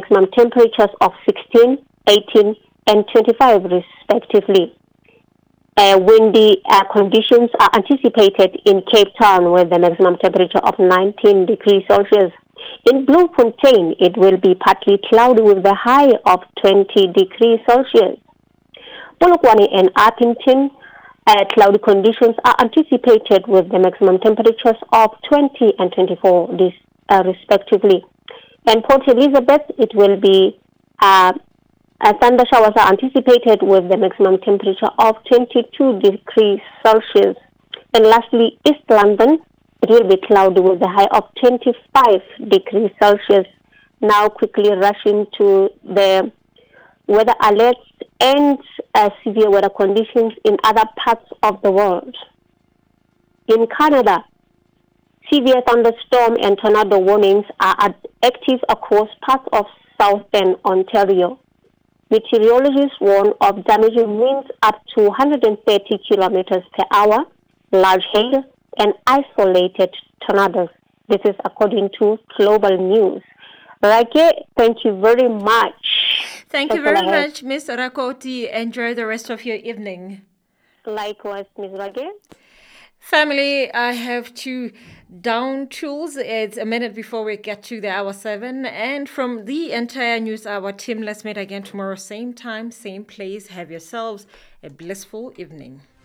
maximum temperatures of 16, 18, and 25 respectively. Windy conditions are anticipated in Cape Town with the maximum temperature of 19 degrees Celsius. In Bloemfontein, it will be partly cloudy with a high of 20 degrees Celsius. Polokwane and Arlington, cloudy conditions are anticipated with the maximum temperatures of 20 and 24 respectively. And Port Elizabeth, it will be thunder showers are anticipated with the maximum temperature of 22 degrees Celsius. And lastly, East London, it will be cloudy with a high of 25 degrees Celsius. Now quickly rushing to the weather alerts and severe weather conditions in other parts of the world. In Canada, severe thunderstorm and tornado warnings are active across parts of southern Ontario. Meteorologists warn of damaging winds up to 130 kilometers per hour, large hail, and isolated tornadoes. This is according to Global News. Rake, thank you very much. Thank you very much, Ms. Rakoti. Enjoy the rest of your evening. Likewise, Ms. Rake. Family, I have to down tools. It's a minute before we get to the hour 7. And from the entire News Hour team, let's meet again tomorrow, same time, same place. Have yourselves a blissful evening.